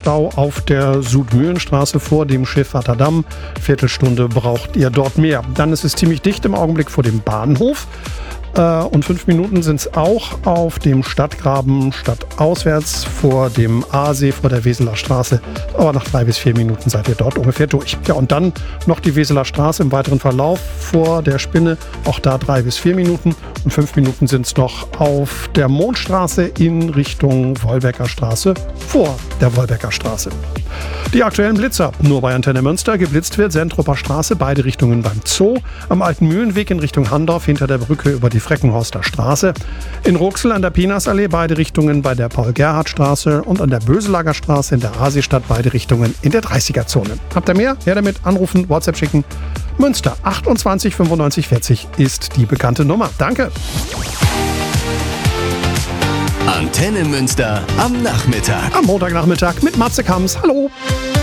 Stau auf der Südmühlenstraße vor dem Schiffatterdamm. Viertelstunde braucht ihr dort mehr. Dann ist es ziemlich dicht im Augenblick vor dem Bahnhof. Und 5 Minuten sind es auch auf dem Stadtgraben stadtauswärts vor dem Aasee, vor der Weseler Straße. Aber nach 3 bis 4 Minuten seid ihr dort ungefähr durch. Ja, und dann noch die Weseler Straße im weiteren Verlauf vor der Spinne. Auch da 3 bis 4 Minuten. Und 5 Minuten sind es noch auf der Mondstraße in Richtung Wolbecker Straße vor der Wolbecker Straße. Die aktuellen Blitzer. Nur bei Antenne Münster. Geblitzt wird Sentruper Straße, beide Richtungen beim Zoo. Am Alten Mühlenweg in Richtung Handorf hinter der Brücke über die Freckenhorster Straße. In Ruxel an der Pinasallee beide Richtungen bei der Paul-Gerhardt-Straße und an der Böselager Straße in der Aasiestadt beide Richtungen in der 30er-Zone. Habt ihr mehr? Her damit, anrufen, WhatsApp schicken. Münster 28 95 40 ist die bekannte Nummer. Danke. Antenne Münster am Nachmittag. Am Montagnachmittag mit Matze Kams. Hallo.